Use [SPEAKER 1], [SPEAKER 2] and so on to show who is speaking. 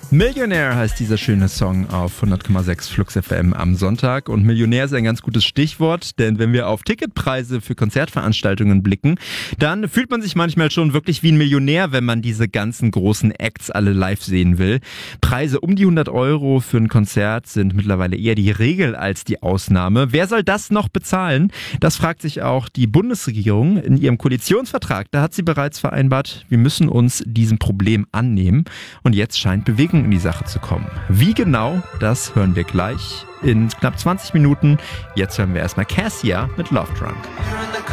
[SPEAKER 1] Millionär heißt dieser schöne Song auf 100,6 Flux FM am Sonntag. Und Millionär ist ein ganz gutes Stichwort, denn wenn wir auf Ticketpreise für Konzertveranstaltungen blicken, dann fühlt man sich manchmal schon wirklich wie ein Millionär, wenn man diese ganzen großen Acts alle live sehen will. Preise um die 100 Euro für ein Konzert sind mittlerweile eher die Regel als die Ausnahme. Wer soll das noch bezahlen? Das fragt sich auch die Bundesregierung in ihrem Koalitionsvertrag. Da hat sie bereits vereinbart, wir müssen uns diesem Problem annehmen. Und jetzt scheint Bewegung in die Sache zu kommen. Wie genau, das hören wir gleich in knapp 20 Minuten. Jetzt hören wir erstmal Cassia mit Love Drunk.